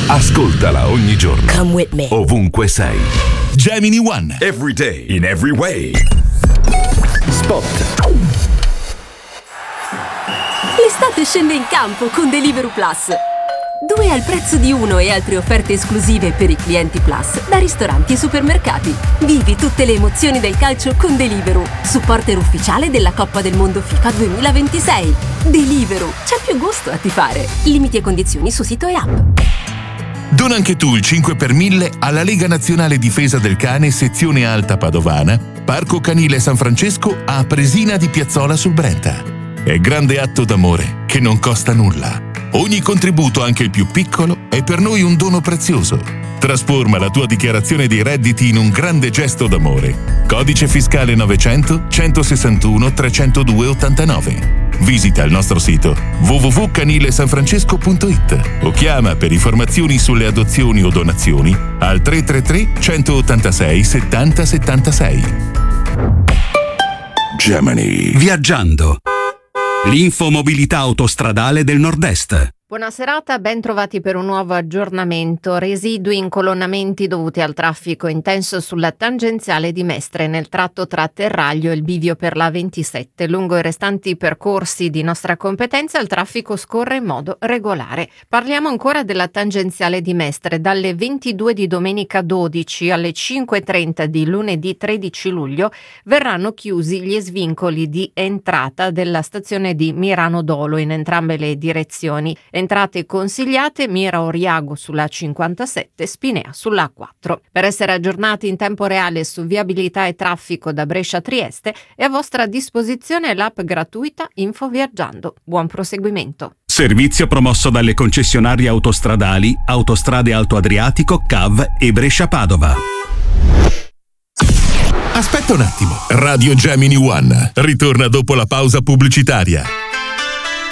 Ascoltala ogni giorno. Come with me. Ovunque sei. Gemini One. Every day, in every way. Spot. L'estate scende in campo con Deliveroo Plus. 2 al prezzo di 1 e altre offerte esclusive per i clienti Plus da ristoranti e supermercati. Vivi tutte le emozioni del calcio con Deliveroo, supporter ufficiale della Coppa del Mondo FIFA 2026. Deliveroo, c'è più gusto a tifare. Limiti e condizioni su sito e app. Dona anche tu il 5 per 1000 alla Lega Nazionale Difesa del Cane sezione Alta Padovana, Parco Canile San Francesco a Presina di Piazzola sul Brenta. È grande atto d'amore che non costa nulla. Ogni contributo, anche il più piccolo, è per noi un dono prezioso. Trasforma la tua dichiarazione dei redditi in un grande gesto d'amore. Codice fiscale 900 161 302 89. Visita il nostro sito www.canilesanfrancesco.it o chiama per informazioni sulle adozioni o donazioni al 333 186 70 76. Gemini. Viaggiando. L'infomobilità autostradale del Nord-Est. Buona serata, ben trovati per un nuovo aggiornamento. Residui incolonnamenti dovuti al traffico intenso sulla tangenziale di Mestre nel tratto tra Terraglio e il bivio per la 27. Lungo i restanti percorsi di nostra competenza il traffico scorre in modo regolare. Parliamo ancora della tangenziale di Mestre. Dalle 22 di domenica 12 alle 5:30 di lunedì 13 luglio verranno chiusi gli svincoli di entrata della stazione di Mirano Dolo in entrambe le direzioni. Entrate consigliate: Mira Oriago sulla 57, Spinea sulla A4. Per essere aggiornati in tempo reale su viabilità e traffico da Brescia a Trieste è a vostra disposizione l'app gratuita Info Viaggiando. Buon proseguimento. Servizio promosso dalle concessionarie autostradali Autostrade Alto Adriatico, CAV e Brescia Padova. Aspetta un attimo. Radio Gemini One ritorna dopo la pausa pubblicitaria.